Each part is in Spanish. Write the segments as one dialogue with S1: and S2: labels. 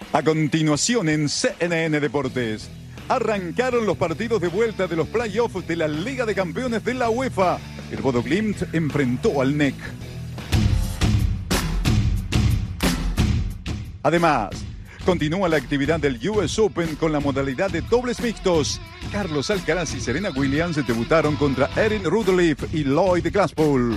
S1: A continuación en CNN Deportes, arrancaron los partidos de vuelta de los playoffs de la Liga de Campeones de la UEFA. El Bodo Glimt enfrentó al NEC. Además, continúa la actividad del US Open con la modalidad de dobles mixtos. Carlos Alcaraz y Serena Williams debutaron contra Erin Rudolph y Lloyd Glasspool.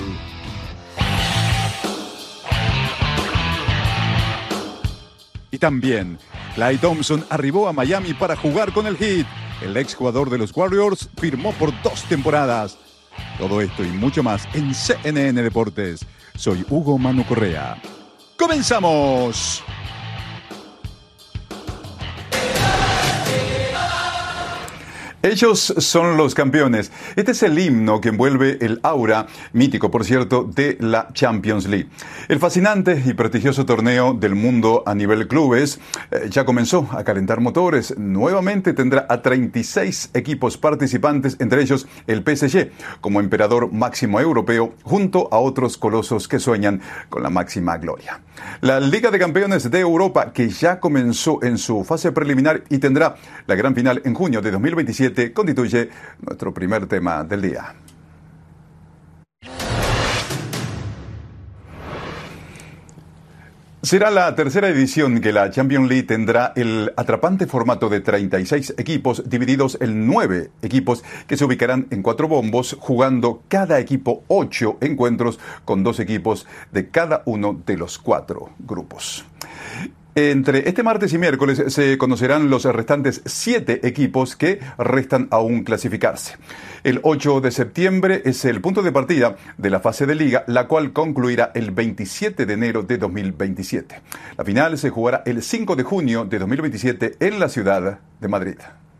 S1: Y también, Klay Thompson arribó a Miami para jugar con el Heat. El exjugador de los Warriors firmó por 2 temporadas. Todo esto y mucho más en CNN Deportes. Soy Hugo Manu Correa. ¡Comenzamos! Ellos son los campeones. Este es el himno que envuelve el aura, mítico por cierto, de la Champions League. El fascinante y prestigioso torneo del mundo a nivel clubes ya comenzó a calentar motores. Nuevamente tendrá a 36 equipos participantes, entre ellos el PSG, como emperador máximo europeo, junto a otros colosos que sueñan con la máxima gloria. La Liga de Campeones de Europa, que ya comenzó en su fase preliminar y tendrá la gran final en junio de 2027, constituye nuestro primer tema del día. Será la tercera edición que la Champions League tendrá el atrapante formato de 36 equipos divididos en 9 equipos que se ubicarán en 4 bombos, jugando cada equipo 8 encuentros con 2 equipos de cada uno de los 4 grupos. Entre este martes y miércoles se conocerán los restantes 7 equipos que restan aún clasificarse. El 8 de septiembre es el punto de partida de la fase de liga, la cual concluirá el 27 de enero de 2027. La final se jugará el 5 de junio de 2027 en la ciudad de Madrid.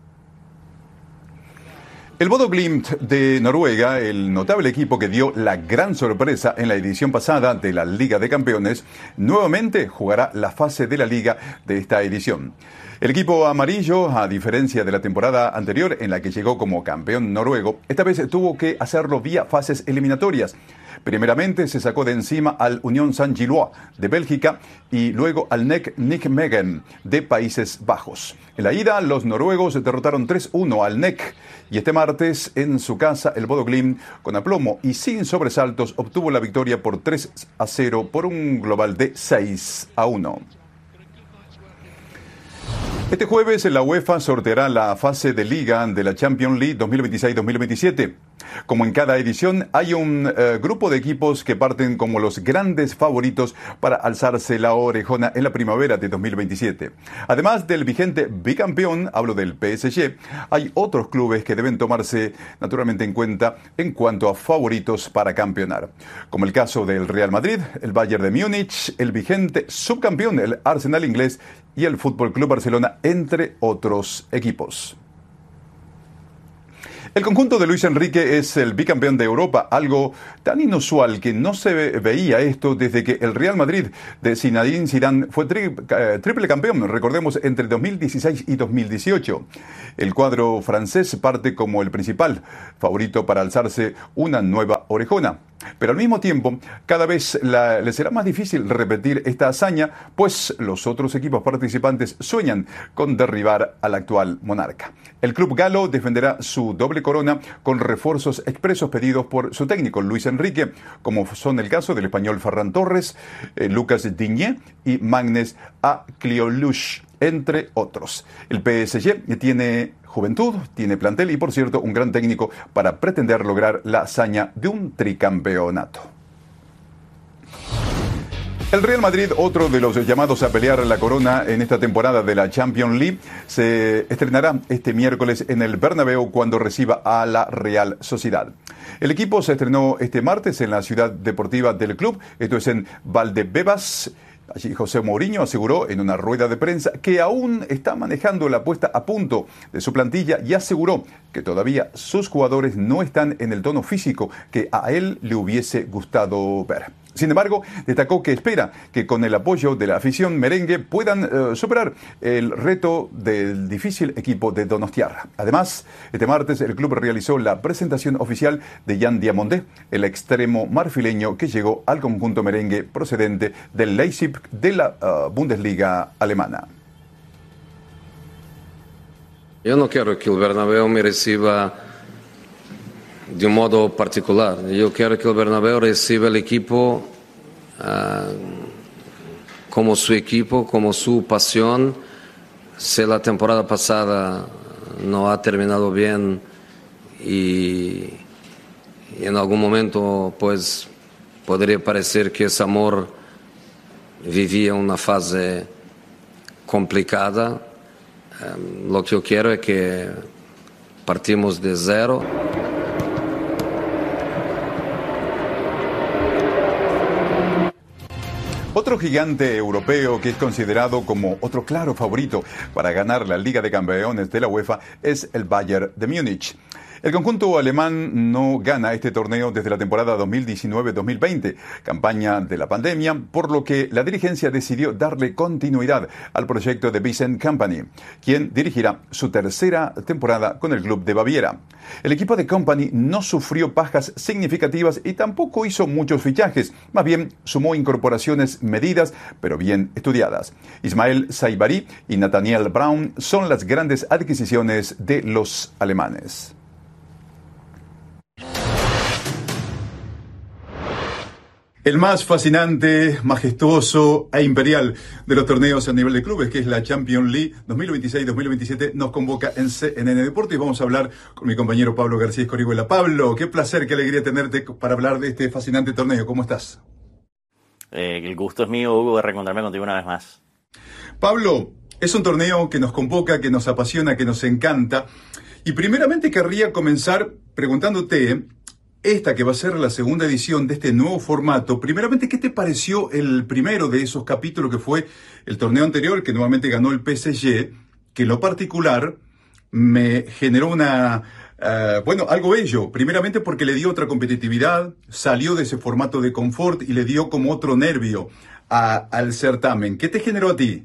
S1: El Bodo Glimt de Noruega, el notable equipo que dio la gran sorpresa en la edición pasada de la Liga de Campeones, nuevamente jugará la fase de la Liga de esta edición. El equipo amarillo, a diferencia de la temporada anterior en la que llegó como campeón noruego, esta vez tuvo que hacerlo vía fases eliminatorias. Primeramente se sacó de encima al Unión Saint-Gilloise de Bélgica y luego al NEC Nijmegen de Países Bajos. En la ida, los noruegos derrotaron 3-1 al NEC y este martes en su casa el Bodo Glimt, con aplomo y sin sobresaltos, obtuvo la victoria por 3-0 por un global de 6-1. Este jueves la UEFA sorteará la fase de liga de la Champions League 2026-2027. Como en cada edición, hay un grupo de equipos que parten como los grandes favoritos para alzarse la orejona en la primavera de 2027. Además del vigente bicampeón, hablo del PSG, hay otros clubes que deben tomarse naturalmente en cuenta en cuanto a favoritos para campeonar. Como el caso del Real Madrid, el Bayern de Múnich, el vigente subcampeón, el Arsenal inglés, y el Fútbol Club Barcelona, entre otros equipos. El conjunto de Luis Enrique es el bicampeón de Europa, algo tan inusual que no se veía esto desde que el Real Madrid de Zinedine Zidane fue triple campeón, recordemos, entre 2016 y 2018. El cuadro francés parte como el principal favorito para alzarse una nueva orejona. Pero al mismo tiempo, cada vez le será más difícil repetir esta hazaña, pues los otros equipos participantes sueñan con derribar al actual monarca. El club galo defenderá su doble corona con refuerzos expresos pedidos por su técnico Luis Enrique, como son el caso del español Ferran Torres, Lucas Digne y Magnus Akliolush, entre otros. El PSG tiene juventud, tiene plantel y, por cierto, un gran técnico para pretender lograr la hazaña de un tricampeonato. El Real Madrid, otro de los llamados a pelear la corona en esta temporada de la Champions League, se estrenará este miércoles en el Bernabéu cuando reciba a la Real Sociedad. El equipo se estrenó este martes en la ciudad deportiva del club, esto es en Valdebebas. Allí José Mourinho aseguró en una rueda de prensa que aún está manejando la puesta a punto de su plantilla y aseguró que todavía sus jugadores no están en el tono físico que a él le hubiese gustado ver. Sin embargo, destacó que espera que con el apoyo de la afición merengue puedan superar el reto del difícil equipo de Donostiarra. Además, este martes el club realizó la presentación oficial de Jan Diamondé, el extremo marfileño que llegó al conjunto merengue procedente del Leipzig de la Bundesliga alemana.
S2: Yo no quiero que el Bernabéu me reciba de un modo particular. Yo quiero que el Bernabéu reciba el equipo como su equipo, como su pasión. Si la temporada pasada no ha terminado bien y en algún momento pues podría parecer que ese amor vivía una fase complicada, lo que yo quiero es que partimos de cero.
S1: Otro gigante europeo que es considerado como otro claro favorito para ganar la Liga de Campeones de la UEFA es el Bayern de Múnich. El conjunto alemán no gana este torneo desde la temporada 2019-2020, campaña de la pandemia, por lo que la dirigencia decidió darle continuidad al proyecto de Vincent Kompany, quien dirigirá su tercera temporada con el club de Baviera. El equipo de Kompany no sufrió bajas significativas y tampoco hizo muchos fichajes, más bien sumó incorporaciones medidas pero bien estudiadas. Ismael Saibari y Nathaniel Braun son las grandes adquisiciones de los alemanes. El más fascinante, majestuoso e imperial de los torneos a nivel de clubes, que es la Champions League 2026-2027, nos convoca en CNN Deportes y vamos a hablar con mi compañero Pablo García Escorihuela. Pablo, qué placer, qué alegría tenerte para hablar de este fascinante torneo. ¿Cómo estás?
S3: El gusto es mío, Hugo, de reencontrarme contigo una vez más.
S1: Pablo, es un torneo que nos convoca, que nos apasiona, que nos encanta. Y primeramente querría comenzar preguntándote, esta que va a ser la segunda edición de este nuevo formato, primeramente, ¿qué te pareció el primero de esos capítulos que fue el torneo anterior, que nuevamente ganó el PSG, que en lo particular me generó algo bello? Primeramente porque le dio otra competitividad, salió de ese formato de confort y le dio como otro nervio al certamen. ¿Qué te generó a ti?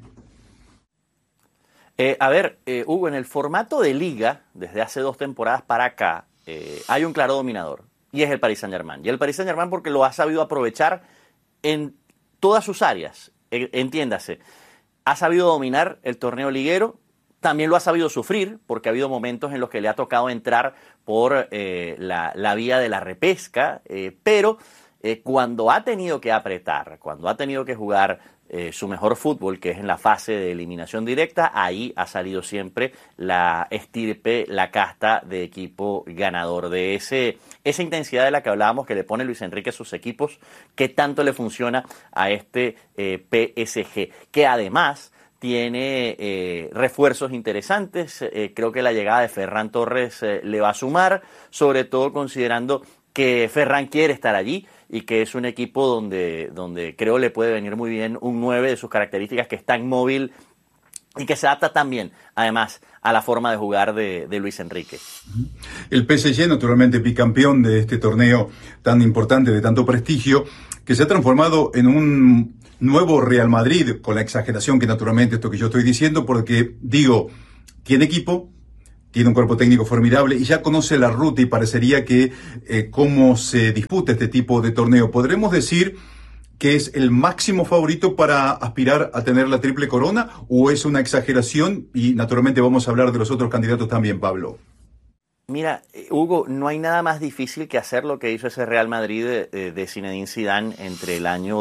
S3: Hugo, en el formato de liga, desde hace 2 temporadas para acá, hay un claro dominador. Y es el Paris Saint-Germain. Y el Paris Saint-Germain porque lo ha sabido aprovechar en todas sus áreas. Entiéndase, ha sabido dominar el torneo liguero, también lo ha sabido sufrir, porque ha habido momentos en los que le ha tocado entrar por la vía de la repesca, pero cuando ha tenido que apretar, cuando ha tenido que jugar su mejor fútbol, que es en la fase de eliminación directa, ahí ha salido siempre la estirpe, la casta de equipo ganador, de esa intensidad de la que hablábamos que le pone Luis Enrique a sus equipos, que tanto le funciona a este PSG, que además tiene refuerzos interesantes. Creo que la llegada de Ferran Torres le va a sumar, sobre todo considerando que Ferran quiere estar allí y que es un equipo donde creo le puede venir muy bien un 9 de sus características, que es tan móvil y que se adapta también, además, a la forma de jugar de Luis Enrique.
S1: El PSG, naturalmente bicampeón de este torneo tan importante, de tanto prestigio, que se ha transformado en un nuevo Real Madrid, con la exageración que naturalmente esto que yo estoy diciendo, porque digo, tiene equipo, tiene un cuerpo técnico formidable y ya conoce la ruta, y parecería que cómo se disputa este tipo de torneo. ¿Podremos decir que es el máximo favorito para aspirar a tener la triple corona, o es una exageración? Y naturalmente vamos a hablar de los otros candidatos también, Pablo.
S3: Mira, Hugo, no hay nada más difícil que hacer lo que hizo ese Real Madrid de Zinedine Zidane entre el año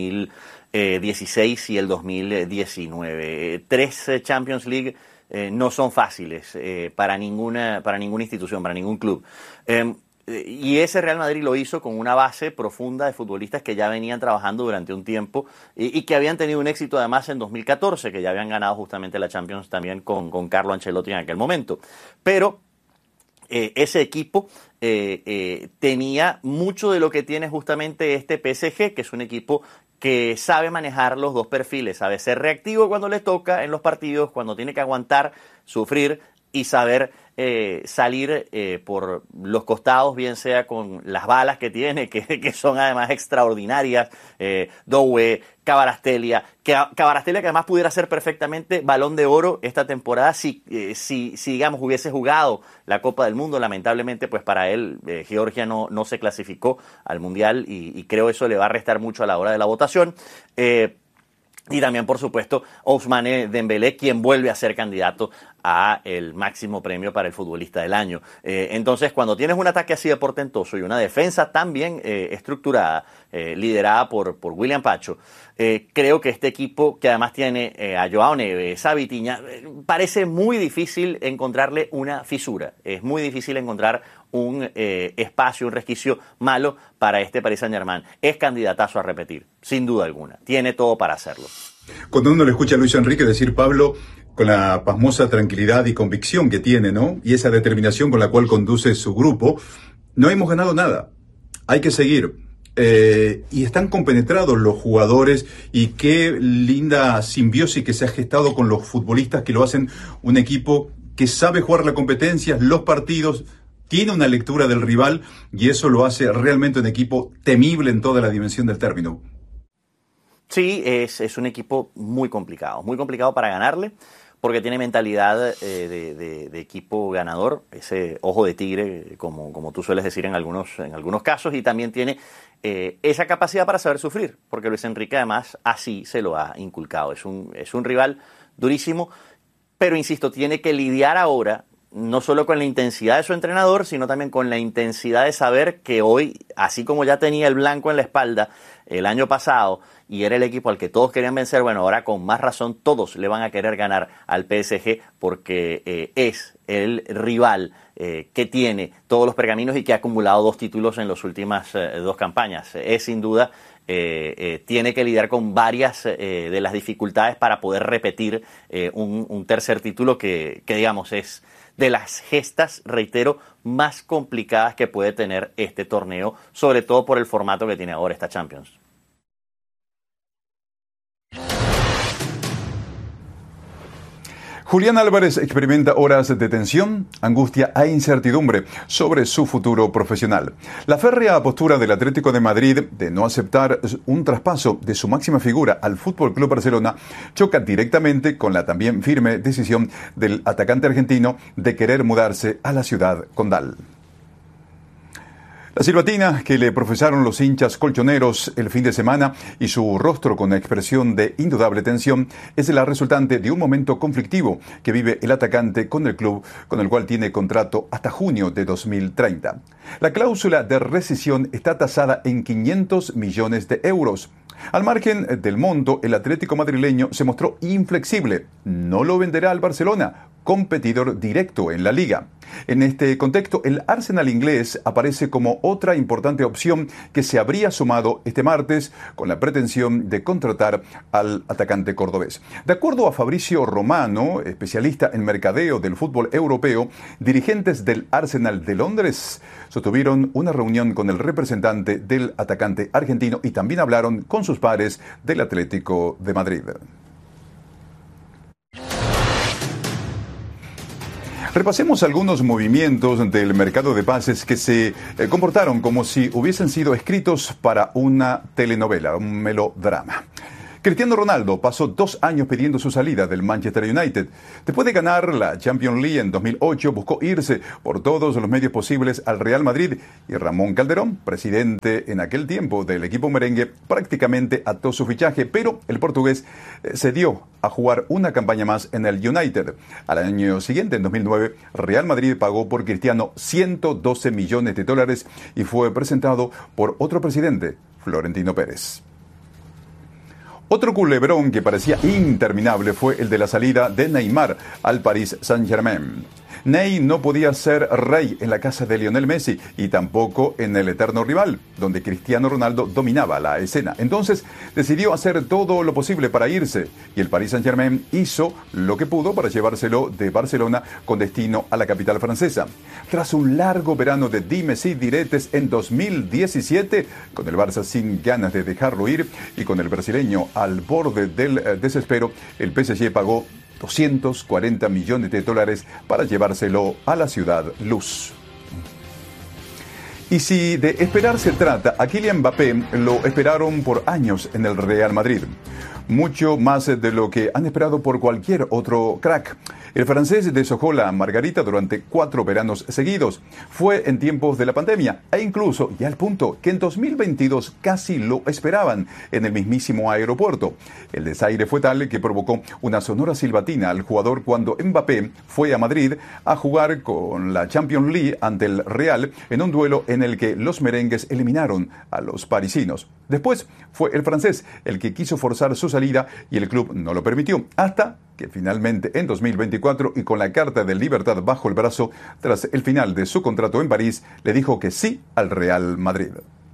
S3: 2016 y el 2019. 3 Champions League no son fáciles para ninguna institución, para ningún club. Y ese Real Madrid lo hizo con una base profunda de futbolistas que ya venían trabajando durante un tiempo y que habían tenido un éxito además en 2014, que ya habían ganado justamente la Champions también con Carlo Ancelotti en aquel momento. Pero ese equipo tenía mucho de lo que tiene justamente este PSG, que es un equipo que sabe manejar los dos perfiles, sabe ser reactivo cuando le toca en los partidos, cuando tiene que aguantar, sufrir y saber salir por los costados, bien sea con las balas que tiene, que son además extraordinarias, Doué, Kvaratskhelia, que además pudiera ser perfectamente Balón de Oro esta temporada si digamos hubiese jugado la Copa del Mundo. Lamentablemente pues para él Georgia no se clasificó al Mundial y creo eso le va a restar mucho a la hora de la votación. Y también, por supuesto, Ousmane Dembélé, quien vuelve a ser candidato a el máximo premio para el futbolista del año. Entonces, cuando tienes un ataque así de portentoso y una defensa tan bien estructurada, liderada por William Pacho, creo que este equipo, que además tiene a Joao Neves, a Vitinha, parece muy difícil encontrarle una fisura. Es muy difícil encontrar un espacio, un resquicio malo para este Paris Saint-Germain. Es candidatazo a repetir, sin duda alguna. Tiene todo para hacerlo.
S1: Cuando uno le escucha a Luis Enrique decir, Pablo, con la pasmosa tranquilidad y convicción que tiene, ¿no? Y esa determinación con la cual conduce su grupo, no hemos ganado nada. Hay que seguir. Y están compenetrados los jugadores, y qué linda simbiosis que se ha gestado con los futbolistas, que lo hacen un equipo que sabe jugar la competencia, los partidos, tiene una lectura del rival, y eso lo hace realmente un equipo temible en toda la dimensión del término.
S3: Sí, es un equipo muy complicado para ganarle, porque tiene mentalidad de equipo ganador, ese ojo de tigre, como tú sueles decir en algunos casos, y también tiene esa capacidad para saber sufrir, porque Luis Enrique además así se lo ha inculcado. Es un rival durísimo, pero insisto, tiene que lidiar ahora no solo con la intensidad de su entrenador, sino también con la intensidad de saber que hoy, así como ya tenía el blanco en la espalda el año pasado, y era el equipo al que todos querían vencer, bueno, ahora con más razón todos le van a querer ganar al PSG, porque es el rival que tiene todos los pergaminos y que ha acumulado 2 títulos en las últimas 2 campañas. Es sin duda, tiene que lidiar con varias de las dificultades para poder repetir un tercer título que digamos es de las gestas, reitero, más complicadas que puede tener este torneo, sobre todo por el formato que tiene ahora esta Champions.
S1: Julián Álvarez experimenta horas de tensión, angustia e incertidumbre sobre su futuro profesional. La férrea postura del Atlético de Madrid de no aceptar un traspaso de su máxima figura al Fútbol Club Barcelona choca directamente con la también firme decisión del atacante argentino de querer mudarse a la ciudad condal. La silbatina que le profesaron los hinchas colchoneros el fin de semana y su rostro con expresión de indudable tensión es la resultante de un momento conflictivo que vive el atacante con el club, con el cual tiene contrato hasta junio de 2030. La cláusula de rescisión está tasada en 500 millones de euros. Al margen del monto, el Atlético madrileño se mostró inflexible. No lo venderá al Barcelona, competidor directo en la liga. En este contexto, el Arsenal inglés aparece como otra importante opción que se habría sumado este martes con la pretensión de contratar al atacante cordobés. De acuerdo a Fabricio Romano, especialista en mercadeo del fútbol europeo, dirigentes del Arsenal de Londres sostuvieron una reunión con el representante del atacante argentino y también hablaron con sus pares del Atlético de Madrid. Repasemos algunos movimientos del mercado de pases que se comportaron como si hubiesen sido escritos para una telenovela, un melodrama. Cristiano Ronaldo pasó 2 años pidiendo su salida del Manchester United. Después de ganar la Champions League en 2008, buscó irse por todos los medios posibles al Real Madrid y Ramón Calderón, presidente en aquel tiempo del equipo merengue, prácticamente ató su fichaje, pero el portugués cedió a jugar una campaña más en el United. Al año siguiente, en 2009, Real Madrid pagó por Cristiano 112 millones de dólares y fue presentado por otro presidente, Florentino Pérez. Otro culebrón que parecía interminable fue el de la salida de Neymar al Paris Saint-Germain. Ney no podía ser rey en la casa de Lionel Messi y tampoco en el eterno rival, donde Cristiano Ronaldo dominaba la escena. Entonces decidió hacer todo lo posible para irse y el Paris Saint-Germain hizo lo que pudo para llevárselo de Barcelona con destino a la capital francesa. Tras un largo verano de dimes y diretes en 2017, con el Barça sin ganas de dejarlo ir y con el brasileño al borde del desespero, el PSG pagó 240 millones de dólares para llevárselo a la ciudad luz. Y si de esperar se trata, a Kylian Mbappé lo esperaron por años en el Real Madrid. mucho más de lo que han esperado por cualquier otro crack. El francés deshojó la margarita durante 4 veranos seguidos. Fue en tiempos de la pandemia e incluso ya al punto que en 2022 casi lo esperaban en el mismísimo aeropuerto. El desaire fue tal que provocó una sonora silbatina al jugador cuando Mbappé fue a Madrid a jugar con la Champions League ante el Real en un duelo en el que los merengues eliminaron a los parisinos. Después fue el francés el que quiso forzar su salida y el club no lo permitió, hasta que finalmente en 2024 y con la carta de libertad bajo el brazo, tras el final de su contrato en París, le dijo que sí al Real Madrid.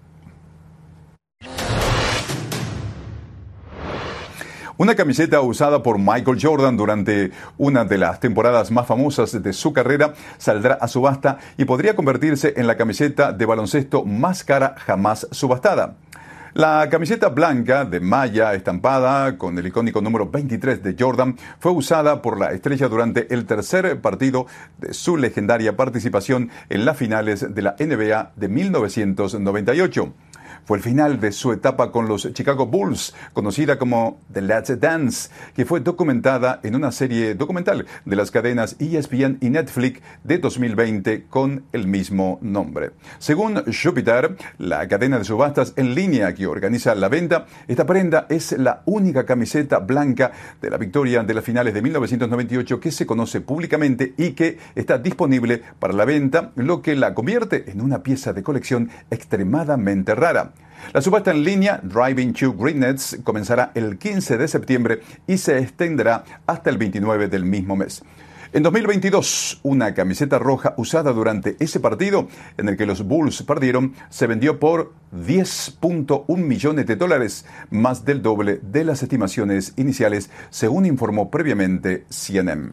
S1: Una camiseta usada por Michael Jordan durante una de las temporadas más famosas de su carrera saldrá a subasta y podría convertirse en la camiseta de baloncesto más cara jamás subastada. La camiseta blanca de malla estampada con el icónico número 23 de Jordan fue usada por la estrella durante el tercer partido de su legendaria participación en las finales de la NBA de 1998. Fue el final de su etapa con los Chicago Bulls, conocida como The Last Dance, que fue documentada en una serie documental de las cadenas ESPN y Netflix de 2020 con el mismo nombre. Según Jupiter, la cadena de subastas en línea que organiza la venta, esta prenda es la única camiseta blanca de la victoria de las finales de 1998 que se conoce públicamente y que está disponible para la venta, lo que la convierte en una pieza de colección extremadamente rara. La subasta en línea Driving to Greatness comenzará el 15 de septiembre y se extenderá hasta el 29 del mismo mes. En 2022, una camiseta roja usada durante ese partido en el que los Bulls perdieron se vendió por $10.1 millones, más del doble de las estimaciones iniciales, según informó previamente CNN.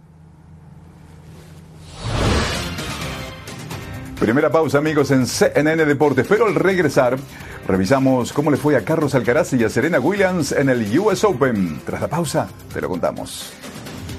S1: Primera pausa, amigos, en CNN Deportes, pero al regresar revisamos cómo le fue a Carlos Alcaraz y a Serena Williams en el US Open. Tras la pausa, te lo contamos.